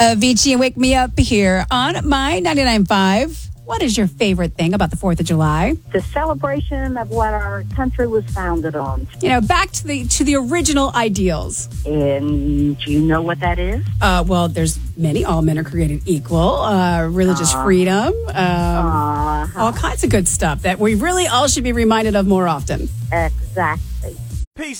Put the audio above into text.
Avicii and Wake Me Up here on My 99.5. What is your favorite thing about the 4th of July? The celebration of what our country was founded on. You know, back to the original ideals. And do you know what that is? Well, there's many. All men are created equal. Religious freedom. All kinds of good stuff that we really all should be reminded of more often. Exactly.